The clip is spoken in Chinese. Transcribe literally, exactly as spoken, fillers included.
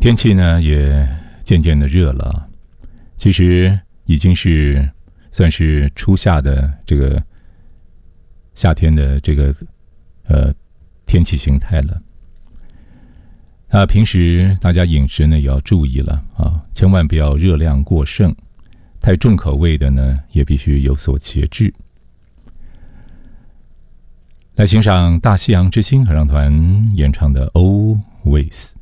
天气呢也渐渐的热了，其实已经是算是初夏的这个夏天的这个呃天气形态了。那平时大家饮食呢也要注意了啊，千万不要热量过剩，太重口味的呢也必须有所节制。来欣赏大西洋之星合唱团演唱的《Always》。